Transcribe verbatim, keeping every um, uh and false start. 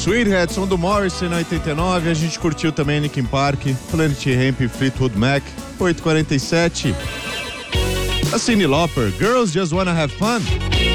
Sweethead, som do Morrison na oitenta e nove. A gente curtiu também Linkin Park, Planet Hemp e Fleetwood Mac, oito e quarenta e sete. A Cyndi Lauper, Girls Just Wanna Have Fun.